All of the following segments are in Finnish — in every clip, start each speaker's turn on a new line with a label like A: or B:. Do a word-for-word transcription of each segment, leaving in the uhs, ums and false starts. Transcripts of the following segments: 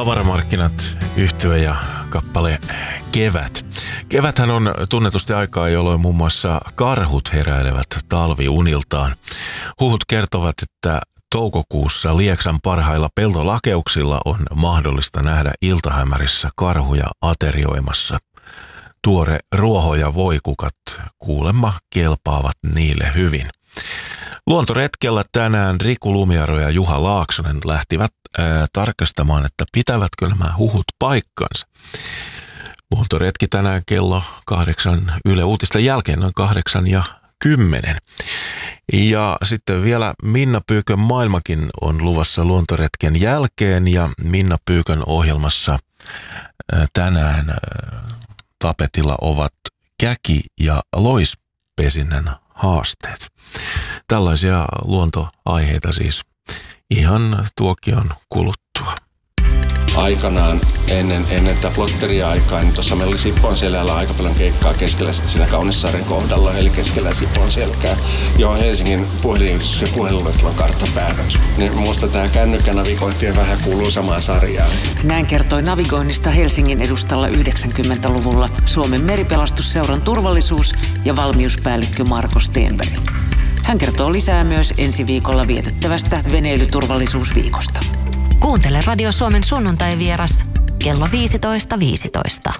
A: Tavaramarkkinat, yhtye ja kappale Kevät. Keväthän on tunnetusti aikaa, jolloin muun muassa karhut heräilevät talviuniltaan. Huhut kertovat, että toukokuussa Lieksan parhailla peltolakeuksilla on mahdollista nähdä iltahämärissä karhuja aterioimassa. Tuore ruoho ja voikukat kuulemma kelpaavat niille hyvin. Luontoretkellä tänään Riku Lumiaro ja Juha Laaksonen lähtivät ää, tarkastamaan, että pitävätkö nämä huhut paikkansa. Luontoretki tänään kello kahdeksan Yle Uutisten jälkeen, noin kahdeksan ja kymmenen. Ja sitten vielä Minna Pyykön maailmakin on luvassa luontoretken jälkeen, ja Minna Pyykön ohjelmassa ää, tänään ää, tapetilla ovat käki- ja loispesinnän haasteet. Tällaisia luontoaiheita siis ihan tuokion kuluttua.
B: Aikanaan ennen, ennen tätä plotteria-aikaa, niin tuossa meillä oli Sipoonselällä aika paljon keikkaa keskellä siinä Kaunissaaren kohdalla, eli keskellä Sipoonselkää, johon Helsingin puhelinyhdistys ja puhelinluettelon kartta päätös. Niin musta tämä kännykkänavigointi vähän kuuluu samaan sarjaan.
C: Näin kertoi navigoinnista Helsingin edustalla yhdeksänkymmentäluvulla Suomen meripelastusseuran turvallisuus- ja valmiuspäällikkö Marko Stenberg. Hän kertoo lisää myös ensi viikolla vietettävästä veneilyturvallisuusviikosta.
D: Kuuntele Radio Suomen sunnuntai-vieras kello viisitoista viisitoista.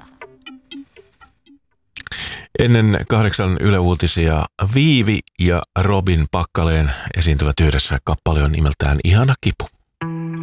A: Ennen kahdeksan Yle Uutisia Viivi ja Robin Pakkaleen esiintyvät yhdessä. Kappale on nimeltään Ihana kipu.